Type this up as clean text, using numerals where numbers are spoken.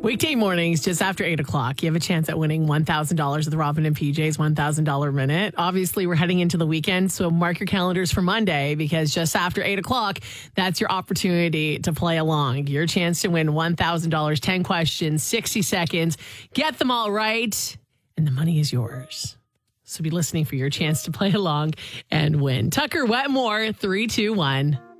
Weekday mornings, just after 8 o'clock, you have a chance at winning $1,000 with Robin and PJ's $1,000 minute. Obviously, we're heading into the weekend, so mark your calendars for Monday because just after 8 o'clock, that's your opportunity to play along. Your chance to win $1,000, 10 questions, 60 seconds. Get them all right, and the money is yours. So be listening for your chance to play along and win. Tucker Wetmore, 3, 2, 1.